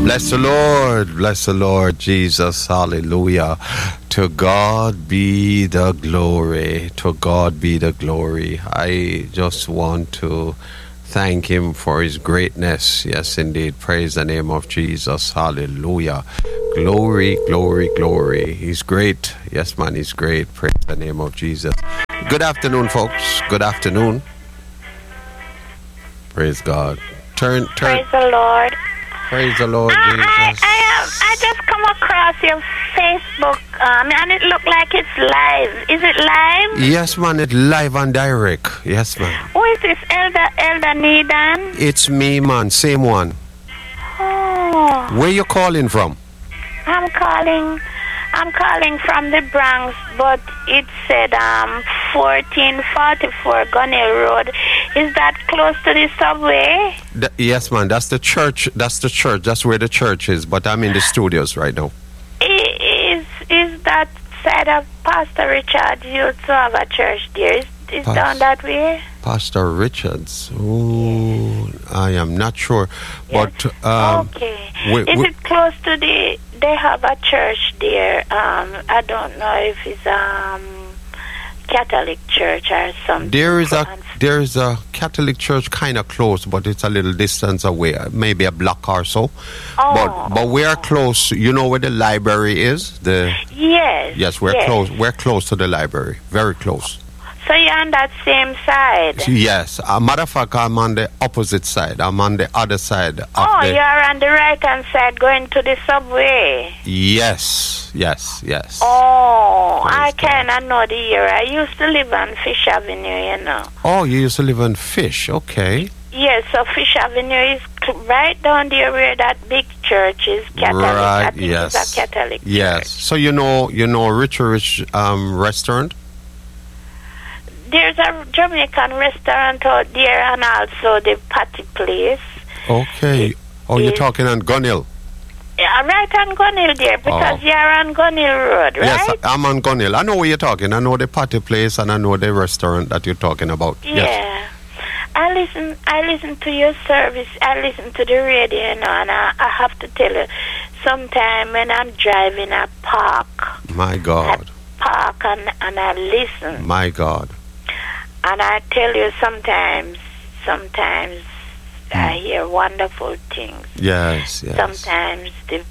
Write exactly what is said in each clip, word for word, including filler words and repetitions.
Bless the Lord, bless the Lord Jesus, hallelujah. To God be the glory, to God be the glory. I just want to thank him for his greatness. Yes, indeed, praise the name of Jesus, hallelujah. Glory, glory, glory. He's great. Yes, man, he's great. Praise the name of Jesus. Good afternoon, folks. Good afternoon. Praise God. Turn, turn. Praise the Lord. Praise the Lord, I, Jesus. I, I, have, I just come across your Facebook, um, and it looked like it's live. Is it live? Yes, man, it's live and direct. Yes, man. Who is this, Elder Elder Nedan? It's me, man. Same one. Oh. Where you calling from? I'm calling. I'm calling from the Bronx, but it said um fourteen forty-four Gunnell Road. Is that close to the subway? The, yes, man. That's the church. That's the church. That's where the church is. But I'm in the studios right now. Is is that side of Pastor Richard? You used to have a church there. Is, is Pas- down that way? Pastor Richards. Oh, I am not sure. Yes. But um, okay. we, is we, it close to the? They have a church there. Um, I don't know if it's um Catholic church or something. There is a there is a Catholic church kind of close, but it's a little distance away, maybe a block or so. Oh, but but we are close. You know where the library is? The yes. Yes, we're yes. close. We're close to the library. Very close. So you're on that same side? Yes. A matter of fact, I'm on the opposite side. I'm on the other side. Of oh, the... you're on the right-hand side going to the subway? Yes. Yes, yes. Oh, Praise I God. kind of know the area. I used to live on Fish Avenue, you know. Oh, you used to live on Fish. Okay. Yes, so Fish Avenue is cl- right down there where that big church is. Catholic. Right, I think yes. it's a Catholic Yes. church. So you know, you know Rich Rich um, restaurant? There's a Jamaican restaurant out there and also the patty place. Okay. Oh, you're is- talking on Gunnell. Yeah, right on Gunnell there, because Oh. you're on Gunnell Road, right? Yes, I'm on Gunnell. I know where you're talking. I know the party place and I know the restaurant that you're talking about. Yeah. Yes. I listen I listen to your service. I listen to the radio, you know, and I, I have to tell you, sometime when I'm driving, I park. My God. I park and, and I listen. My God. And I tell you, sometimes, sometimes I Hmm. hear wonderful things. Yes, yes. Sometimes the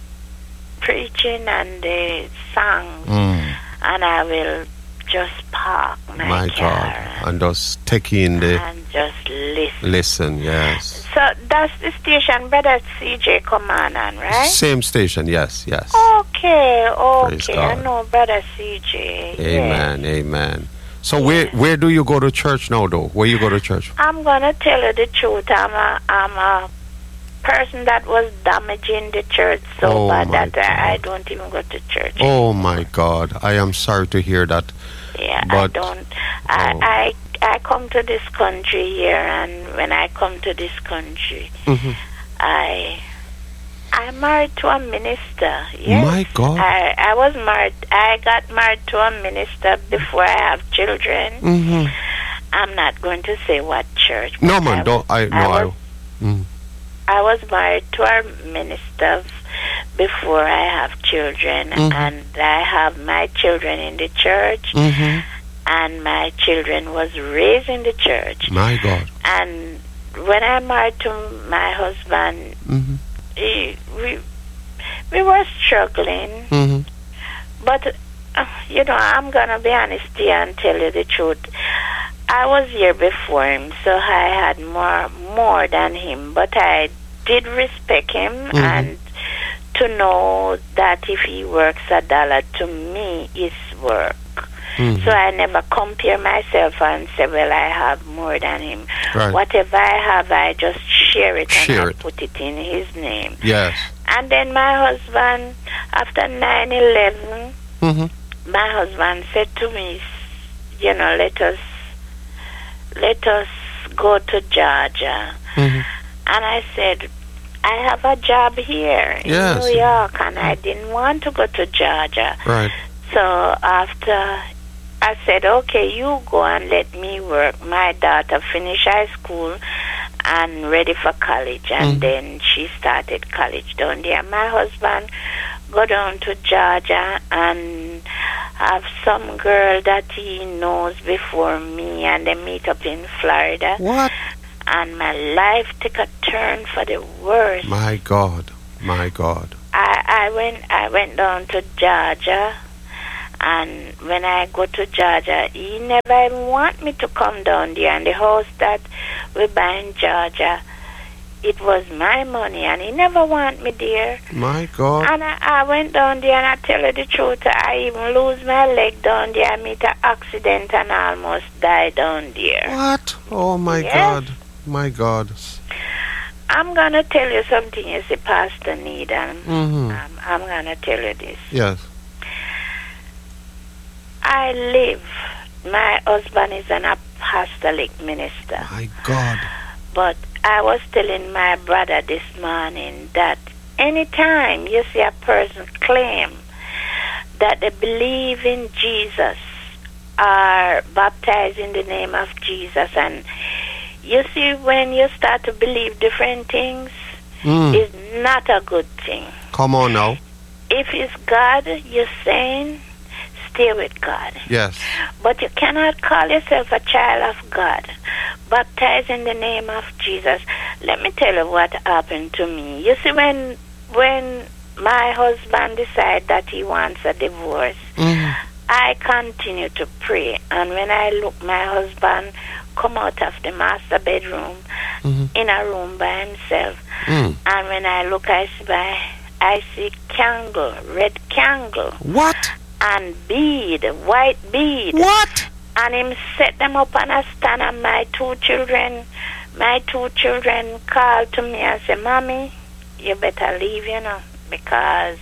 preaching and the songs, Mm. and I will just park my, My car God. And just take in the and just listen. listen, yes. So that's the station Brother C J come on, on, right? Same station, yes, yes. Okay, Praise okay. I God. know Brother C J. Amen, yes. amen. So where where do you go to church now, though? Where you go to church? I'm gonna tell you the truth. I'm a I'm a person that was damaging the church so Oh, bad my that I, I God. don't even go to church. Oh my God. I am sorry to hear that. Yeah, I But- don't. I, oh. I I come to this country here, and when I come to this country, Mhm. I I'm married to a minister. Yes. My God. I I was married. I got married to a minister before I have children. Mhm. I'm not going to say what church. No but man, I, don't I no I I, was, mm. I was married to a minister before I have children, Mhm. and I have my children in the church. Mhm. And my children was raised in the church. My God. And when I married to my husband, Mhm. he, we we were struggling. Mhm. But uh, you know, I'm gonna be honest here and tell you the truth. I was here before him, so I had more more than him. But I did respect him, Mhm. and to know that if he works a dollar, to me is work. Mhm. So I never compare myself and say, well, I have more than him. Right. Whatever I have, I just share it Share and I it. put it in his name. Yes. And then my husband, after nine eleven, Mhm. my husband said to me, you know, let us, let us go to Georgia. Mhm. And I said, I have a job here in Yes. New York, and I didn't want to go to Georgia. Right. So after I said, okay, you go and let me work. My daughter finished high school, and ready for college. And Mm. then she started college down there. My husband go down to Georgia and have some girl that he knows before me, and they meet up in Florida. What? And my life took a turn for the worse. My God. My God. I, I went I went down to Georgia, and when I go to Georgia, he never even want me to come down there. And the house that we buy in Georgia, it was my money, and he never want me there. My God. And I, I went down there, and I tell you the truth, I even lose my leg down there. I meet an accident and almost die down there. What? Oh, my Yes. God. My God. I'm going to tell you something, you see, Pastor Needham. Mm-hmm. Um, I'm going to tell you this. Yes. I live, my husband is an apostolic minister. My God. But I was telling my brother this morning that anytime you see a person claim that they believe in Jesus, are baptized in the name of Jesus, and you see when you start to believe different things, Mm. it's not a good thing. Come on now. If it's God, you're saying, stay with God. Yes. But you cannot call yourself a child of God, baptized in the name of Jesus. Let me tell you what happened to me. You see, when when my husband decided that he wants a divorce, Mm. I continue to pray. And when I look, my husband come out of the master bedroom Mhm. in a room by himself. Mm. And when I look, I see, by, I see candle, red candle, What? and bead, white bead. What? And him set them up on a stand, and my two children, my two children called to me and said, Mommy, you better leave, you know, because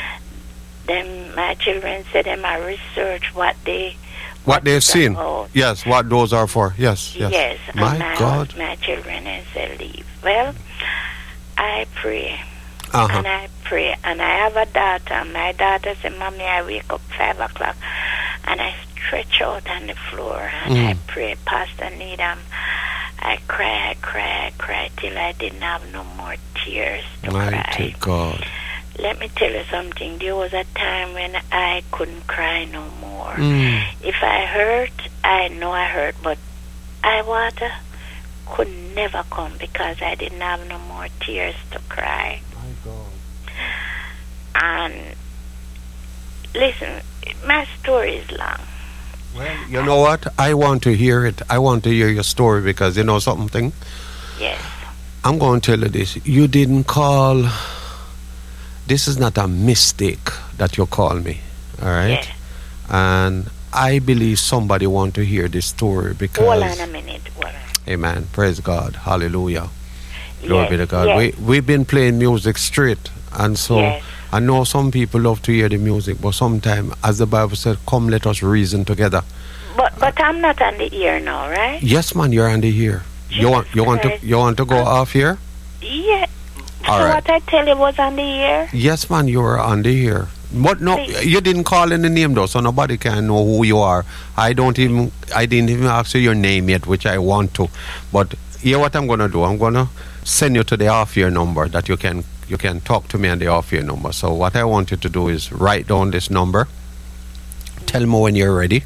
them, my children said them I research what they What they've it's seen. about. Yes, what those are for. Yes, yes. Yes, My and my, God. hus- my children and said leave. Well, I pray. Uh-huh. And I pray, and I have a daughter. My daughter said, Mommy, I wake up five o'clock, and I stretch out on the floor, and Mm. I pray, Pastor Needham. I cry, I cry, I cry, till I didn't have no more tears to Mighty cry. God. Let me tell you something. There was a time when I couldn't cry no more. Mm. If I hurt, I know I hurt, but I water could never come because I didn't have no more tears to cry. My God. And listen, my story is long. Well, you know what? I want to hear it. I want to hear your story because you know something? Yes. I'm going to tell you this. You didn't call. This is not a mistake that you call me. All right? Yes. And I believe somebody want to hear this story because. Hold on a minute. Hold on. Amen. Praise God. Hallelujah. Glory Yes, be to God. yes. We, we've been playing music straight. And so Yes. I know some people love to hear the music, but sometimes, as the Bible said, come let us reason together. But but I'm not on the ear now, right? Yes, man, you're on the here. You want you want to Christ. you want to go off here? Yeah. All so right. what I tell you was on the ear? Yes, man, you are on the here. But no, Please. you didn't call any name though, so nobody can know who you are. I don't even I didn't even ask you your name yet, which I want to. But here what I'm gonna do, I'm gonna send you to the off year number that you can you can talk to me on the off year number. So what I want you to do is write down this number. Tell me when you're ready.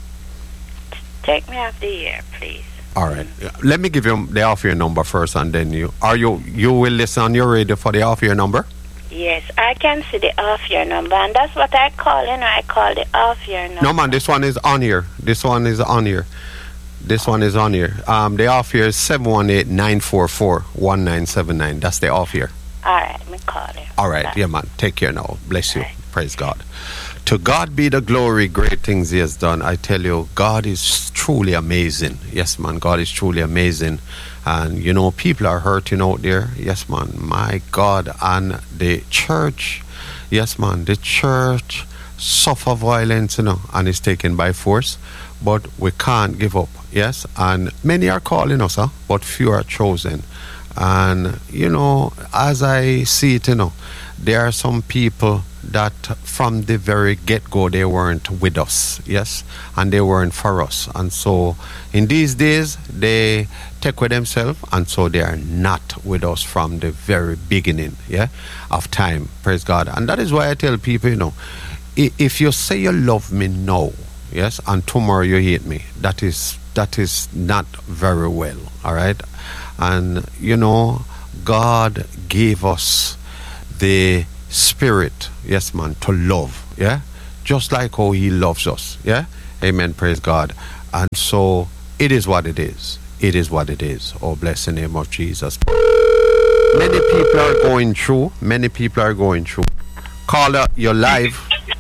Take me off the ear, please. All right. Let me give you the off year number first, and then you are you you will listen on your radio for the off year number. Yes, I can see the off year number, and that's what I call, you know, I call the off year number. No, man, this one is on here. This one is on here. This one is on here. Um, the off here is seven one eight, nine four four, one nine seven nine. That's the off here. All right, me call it. All right. Bye. Yeah, man. Take care now. Bless you. Bye. Praise God. To God be the glory, great things he has done. I tell you, God is truly amazing. Yes, man, God is truly amazing. And, you know, people are hurting out there. Yes, man, my God. And the church, yes, man, the church suffer violence, you know, and is taken by force. But we can't give up, yes. And many are calling us, huh? But few are chosen. And, you know, as I see it, you know, there are some people that from the very get-go, they weren't with us, yes? And they weren't for us. And so in these days, they take with themselves, and so they are not with us from the very beginning, yeah, of time. Praise God. And that is why I tell people, you know, i- if you say you love me now, yes, and tomorrow you hate me, that is that is not very well, all right? And, you know, God gave us the spirit, yes, man, to love, yeah? Just like how he loves us, yeah? Amen, praise God. And so it is what it is. It is what it is. Oh, bless the name of Jesus. Many people are going through, many people are going through. Caller, you're live.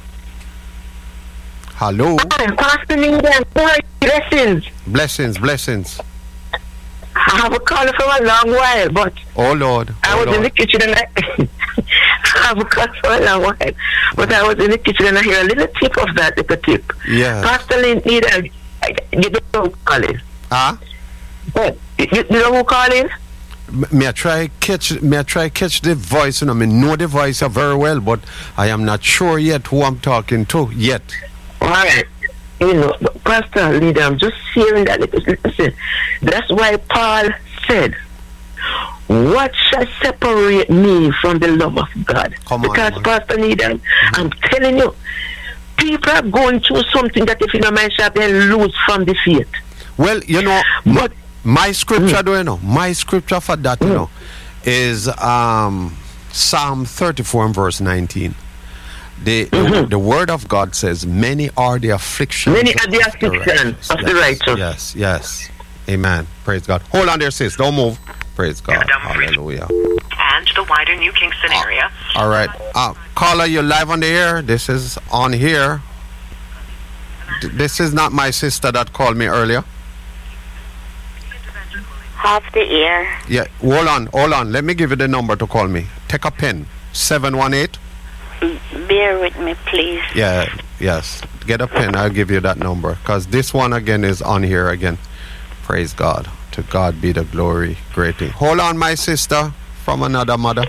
Hello. Hi, Pastor Needham. Blessings. Blessings, blessings. I have a call for a long while, but Oh, Lord. I Oh, was Lord. in the kitchen and I, I have a call for a long while, but I was in the kitchen and I hear a little tip of that little tip. Yeah. Pastor Needham, you don't know who calling. Ah? But you, you know who calling? M- May I try catch may I try catch the voice, you know, I know the voice very well, but I am not sure yet who I'm talking to yet. All right. You know, but Pastor Leader, I'm just hearing that. Listen, that's why Paul said, what shall separate me from the love of God? Come on, because, man. Pastor Leader, I'm telling you, people are going through something that if you don't mind, they lose from the faith. Well, you know, But my scripture, do you know? My scripture for that, you know, is um, Psalm thirty-four and verse nineteen. The, the the word of God says, "Many are the afflictions." many are the afflictions of the righteous. Yes, yes. Amen. Praise God. Hold on there, sis. Don't move. Praise God. Hallelujah. And the wider New Kingston area. All right. Uh, caller, you're live on the air. This is on here. D- This is not my sister that called me earlier. Half the ear. Yeah, hold on, hold on. Let me give you the number to call me. Take a pen. seven one eight. Bear with me, please. Yeah, yes. Get a pen. I'll give you that number. Because this one again is on here again. Praise God. To God be the glory. Great thing. Hold on, my sister from another mother.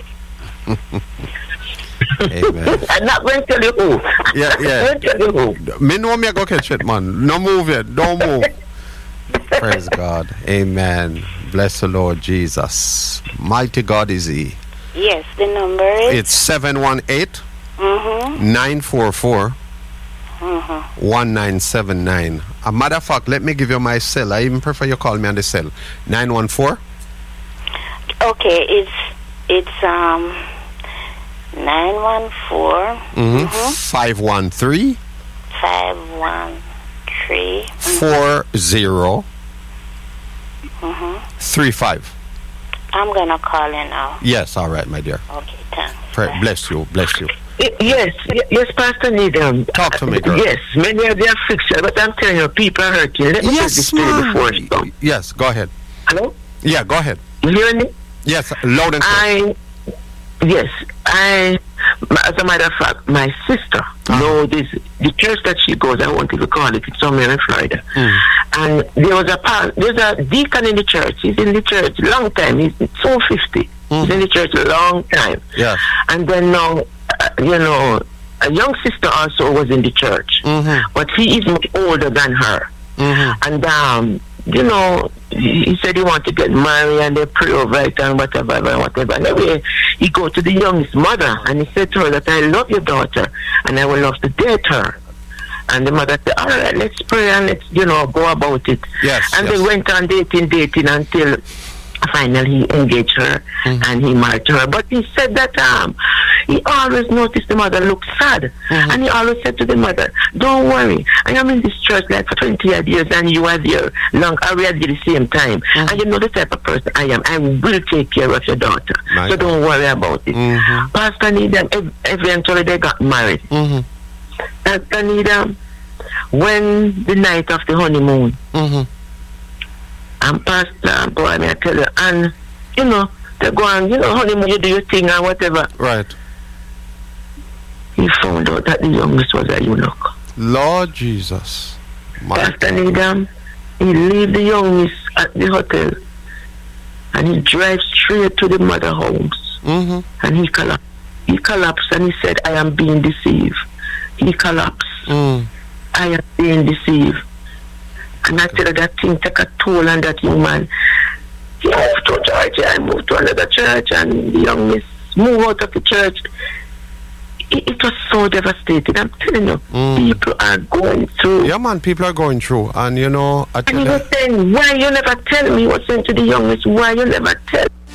Amen. I'm not going to tell you who. Yeah, I'm yeah. going to tell you who. Me know me go catch it, man. No move yet. Don't move. Praise God. Amen. Bless the Lord Jesus. Mighty God is He. Yes, the number is. It's seven one eight, Mm-hmm. nine four four, Mm-hmm. one nine seven nine. A matter of fact, let me give you my cell. I even prefer you call me on the cell. nine one four. Okay, it's it's um nine one four Mm-hmm. five one three, five one three four zero, Mm-hmm. three five. I'm gonna call you now. Yes, all right, my dear. Okay, thanks. Pray, bless you, bless you. Y- Yes, y- yes, Pastor Needham. Talk to me, girl. Yes, many are the afflictions, but I'm telling you, people are hurting. Let me tell this Yes, to you before man. you go. Yes, go ahead. Hello? Yeah, go ahead. You hear me? Yes, loud and clear. I, yes, I, as a matter of fact, my sister Uh-huh. know this, the church that she goes, I won't even call it, it's somewhere in Florida. Mm. And there was a pa- there's a deacon in the church. He's in the church long time. He's two fifty. Mm. He's in the church a long time. Yes. And then now, uh, you know, a young sister also was in the church, Mm-hmm. but he is much older than her. Mm-hmm. And um, you know, he, he said he wanted to get married, and they pray over it and whatever and whatever. And anyway, he go to the youngest mother, and he said to her that I love your daughter, and I will love to date her. And the mother said, all right, let's pray and let's, you know, go about it. Yes, And yes. they went on dating, dating until finally he engaged her Mhm. and he married her. But he said that um, he always noticed the mother looked sad. Mhm. And he always said to the mother, don't worry, I am in this church like for twenty odd years and you are there long. Are we at the same time? Mhm. And you know the type of person I am. I will take care of your daughter. My so God. don't worry about it. Mhm. Pastor Needham, ev- eventually they got married. Mm-hmm. Pastor Needham, when the night of the honeymoon, Mm-hmm. and Pastor, boy, I tell you, and, you know, they go on, you know, honeymoon, you do your thing and whatever. Right. He found out that the youngest was a eunuch. Lord Jesus. My Pastor Needham, he leave the youngest at the hotel and he drives straight to the mother house. Mm-hmm. And he collapsed. He collapsed and he said, I am being deceived. He collapsed. Mm. I am being deceived. And I tell her that thing took a toll on that young man. He moved to Georgia, I moved to another church, and the young miss moved out of the church. It, it was so devastating. I'm telling you, Mm. people are going through. Yeah, man, people are going through. And, you know, I And tell he you, was saying, why you never tell me? He was saying to the young miss, why you never tell